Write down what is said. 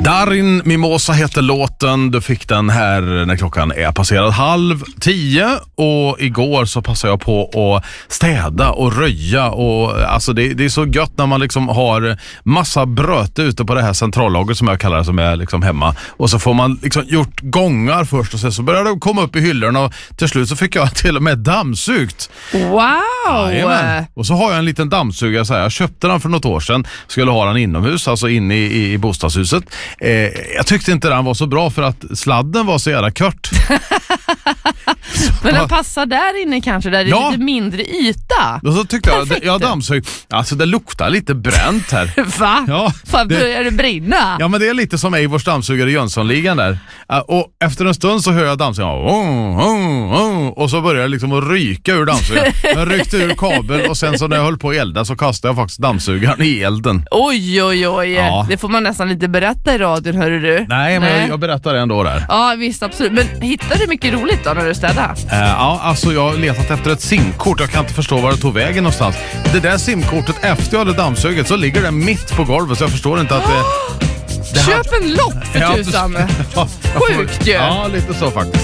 Darin Mimosa heter låten. Du fick den här när klockan är passerad 9:30. Och igår så passade jag på att städa och röja. Och alltså det är så gött när man liksom har massa bröte ute på det här centrallagret som jag kallar det, som är liksom hemma. Och så får man liksom gjort gångar först och sen så börjar det komma upp i hyllorna. Och till slut så fick jag till och med dammsugt. Wow! Jajamän. Och så har jag en liten dammsugare så här. Jag köpte den för något år sedan. Skulle ha den inomhus, alltså inne i bostadshuset. Jag tyckte inte den var så bra för att sladden var så jävla kort. Men den passar där inne kanske, där det är lite mindre yta. Och så tyckte jag dammsug. Alltså det luktar lite bränt här. Va? Ja, fan, börjar det brinna? Ja, men det är lite som Eivors dammsugare i Jönssonligan där. Och efter en stund så hör jag dammsugaren. Och så börjar det liksom att ryka ur dammsugaren. Jag ryckte ur kabel och sen så när jag höll på att elda så kastade jag faktiskt dammsugaren i elden. Oj. Ja. Det får man nästan inte berätta i radion, hörru du. Nej, men jag berättar det ändå där. Ja, visst, absolut. Men hittade du mycket roligt då när du städade? Ja, alltså jag har letat efter ett simkort. Jag kan inte förstå var det tog vägen någonstans. Det där simkortet, efter jag hade dammsugit så ligger det mitt på golvet, så jag förstår inte att det Köp en lopp för tusan. Sjukt ju. Ja, lite så faktiskt.